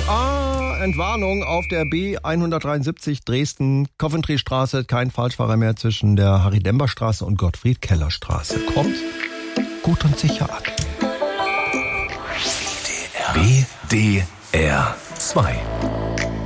Entwarnung auf der B173 Dresden-Coventry-Straße. Kein Falschfahrer mehr zwischen der Harry-Dember-Straße und Gottfried-Keller-Straße. Kommt gut und sicher an. WDR 2